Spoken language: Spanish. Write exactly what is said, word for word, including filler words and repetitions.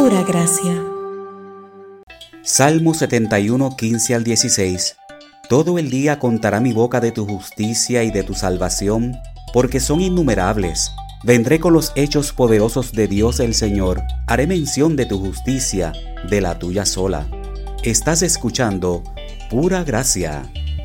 Pura gracia. Salmo setenta y uno, quince al dieciséis. Todo el día contará mi boca de tu justicia y de tu salvación, porque son innumerables. Vendré con los hechos poderosos de Dios el Señor. Haré mención de tu justicia, de la tuya sola. Estás escuchando Pura Gracia.